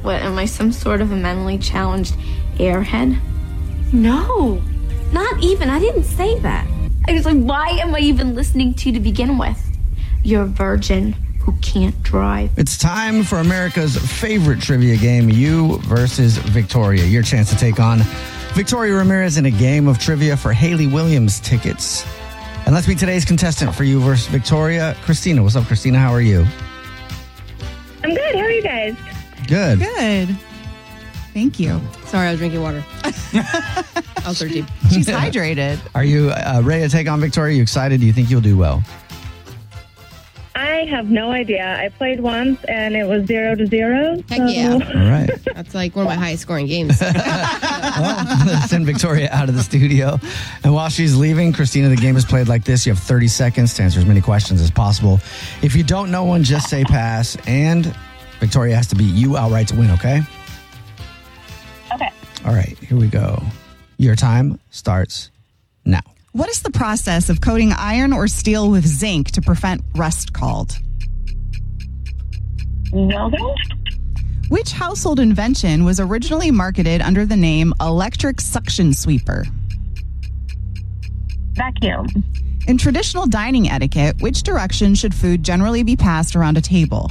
What, am I some sort of a mentally challenged airhead? No, not even. I didn't say that. I was like, why am I even listening to you to begin with? You're a virgin who can't drive. It's time for America's favorite trivia game, You versus Victoria. Your chance to take on Victoria Ramirez in a game of trivia for Hayley Williams tickets. And let's meet today's contestant for You versus Victoria, Christina. What's up, Christina? How are you? I'm good. How are you guys? Good. Good. Thank you. Sorry, I was drinking water. I was 13. She's hydrated. Are you ready to take on Victoria? You excited? Do you think you'll do well? I have no idea. I played once and it was 0-0. Heck yeah. All right. That's like one of my highest scoring games. Well, let's send Victoria out of the studio. And while she's leaving, Christina, the game is played like this. You have 30 seconds to answer as many questions as possible. If you don't know one, just say pass. And Victoria has to beat you outright to win, okay? Okay. All right, here we go. Your time starts now. What is the process of coating iron or steel with zinc to prevent rust called? Welding? Which household invention was originally marketed under the name electric suction sweeper? Vacuum. In traditional dining etiquette, which direction should food generally be passed around a table?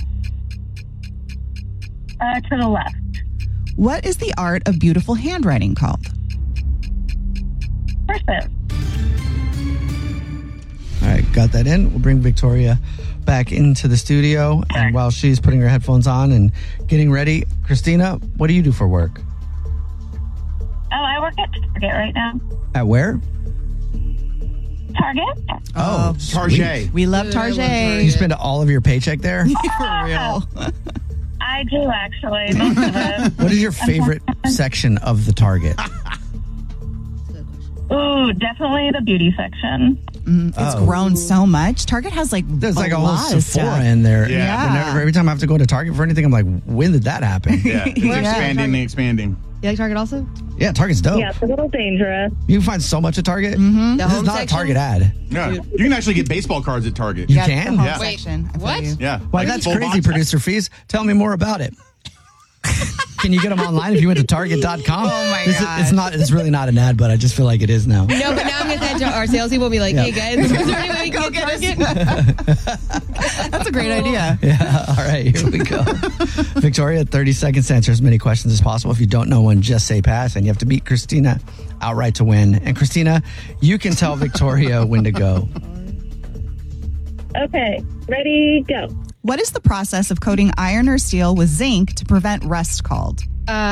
To the left. What is the art of beautiful handwriting called? Cursive. All right, got that in. We'll bring Victoria back into the studio. And while she's putting her headphones on and getting ready, Christina, what do you do for work? Oh, I work at Target right now. At where? Target? Oh, Target. We love Target. You spend all of your paycheck there? For real. I do, actually. Most of it. What is your favorite section of the Target? Ooh, definitely the beauty section. It's grown so much. Target has There's like a whole lot of Sephora stuff. in there. Yeah. Every time I have to go to Target for anything, I'm like, when did that happen? Yeah, it's expanding, expanding. You like Target also? Yeah, Target's dope. Yeah, it's a little dangerous. You can find so much at Target. Mm-hmm. The This is home not section? a Target ad. Yeah, you can actually get baseball cards at Target. You Yeah, can? the home Yeah. section. I feel What? you. Yeah. Why, Like that's full crazy, box. producer Fees. Tell me more about it. Can you get them online if you went to Target.com? Oh, my God. It's really not an ad, but I just feel like it is now. No, but now I'm going to send to our salespeople and be like, hey guys, is there any way we can get Target? That's a great idea. Yeah, all right, here we go. Victoria, 30 seconds to answer as many questions as possible. If you don't know one, just say pass, and you have to beat Christina outright to win. And Christina, you can tell Victoria when to go. Okay, ready, go. What is the process of coating iron or steel with zinc to prevent rust called?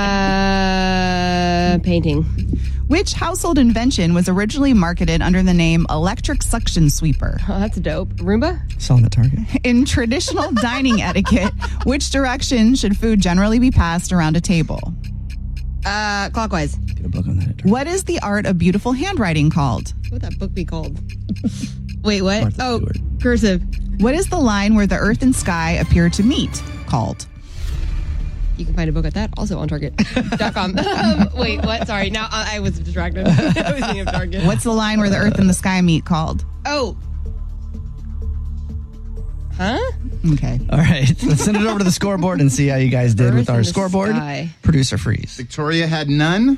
Painting. Which household invention was originally marketed under the name electric suction sweeper? Oh, that's dope. Roomba? Selling at Target. In traditional dining etiquette, which direction should food generally be passed around a table? Clockwise. Get a book on that at Target. What is the art of beautiful handwriting called? What would that book be called? Wait, what? Martha Stewart. Cursive. What is the line where the earth and sky appear to meet called? You can find a book at that, also on Target.com. Wait, what? Sorry, now I was distracted. I was thinking of Target. What's the line where the earth and the sky meet called? Oh. Huh? Okay. All right, let's send it over to the scoreboard and see how you guys did Earth with our and the scoreboard. sky. Producer Freeze. Victoria had none.